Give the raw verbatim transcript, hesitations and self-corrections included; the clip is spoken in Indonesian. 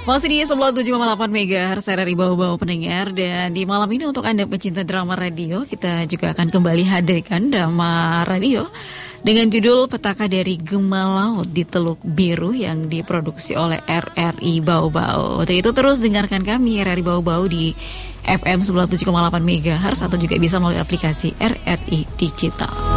Masih di sembilan puluh tujuh koma delapan megahertz R R I Bau-Bau pendengar. Dan di malam ini untuk Anda pecinta drama radio, kita juga akan kembali hadirkan drama radio dengan judul Petaka dari Gema Laut di Teluk Biru yang diproduksi oleh R R I Bau-Bau. Untuk itu terus dengarkan kami R R I Bau-Bau di F M sembilan puluh tujuh koma delapan megahertz atau juga bisa melalui aplikasi R R I Digital.